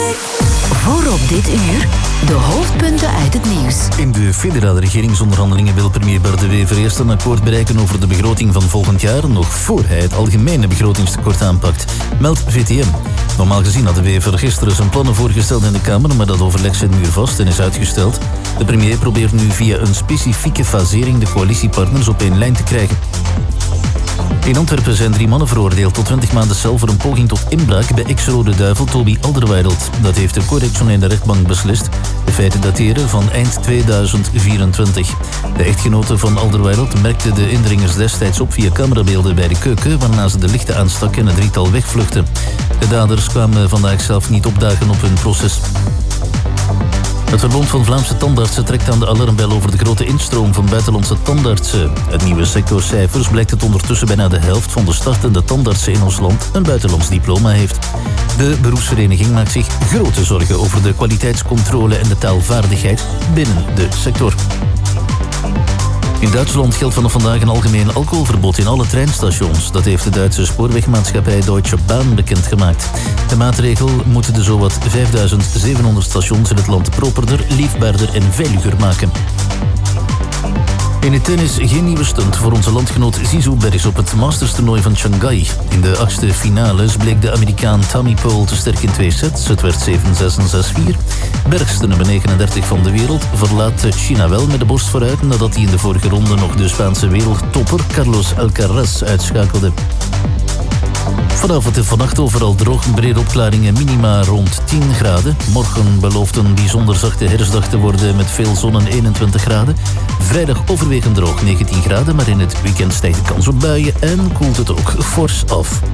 Voor op dit uur de hoofdpunten uit het nieuws. In de federale regeringsonderhandelingen wil premier Bart De Wever eerst een akkoord bereiken over de begroting van volgend jaar, nog voor hij het algemene begrotingstekort aanpakt, meldt VTM. Normaal gezien had De Wever gisteren zijn plannen voorgesteld in de Kamer, maar dat overleg zit nu vast en is uitgesteld. De premier probeert nu via een specifieke fasering de coalitiepartners op één lijn te krijgen. In Antwerpen zijn 3 mannen veroordeeld tot 20 maanden cel voor een poging tot inbraak bij ex-Rode Duivel Toby Alderweireld. Dat heeft de correctionele rechtbank beslist. De feiten dateren van eind 2024. De echtgenote van Alderweireld merkte de indringers destijds op via camerabeelden bij de keuken, waarna ze de lichten aanstakken en het 3-tal wegvluchtten. De daders kwamen vandaag zelf niet opdagen op hun proces. Het Verbond van Vlaamse Tandartsen trekt aan de alarmbel over de grote instroom van buitenlandse tandartsen. Uit nieuwe sectorcijfers blijkt dat ondertussen bijna de helft van de startende tandartsen in ons land een buitenlands diploma heeft. De beroepsvereniging maakt zich grote zorgen over de kwaliteitscontrole en de taalvaardigheid binnen de sector. In Duitsland geldt vanaf vandaag een algemeen alcoholverbod in alle treinstations. Dat heeft de Duitse spoorwegmaatschappij Deutsche Bahn bekendgemaakt. De maatregel moet de zowat 5700 stations in het land properder, leefbaarder en veiliger maken. In het tennis geen nieuwe stunt voor onze landgenoot Zizou Bergs op het Masters-toernooi van Shanghai. In de 8e finales bleek de Amerikaan Tommy Paul te sterk in 2 sets. Het werd 7-6 en 6-4. Bergs, de nummer 39 van de wereld, verlaat China wel met de borst vooruit nadat hij in de vorige ronde nog de Spaanse wereldtopper Carlos Alcaraz uitschakelde. Vanavond en vannacht overal droog, brede opklaringen, minima rond 10 graden. Morgen belooft een bijzonder zachte herfstdag te worden met veel zon en 21 graden. Vrijdag overwegend droog, 19 graden, maar in het weekend stijgt de kans op buien en koelt het ook fors af.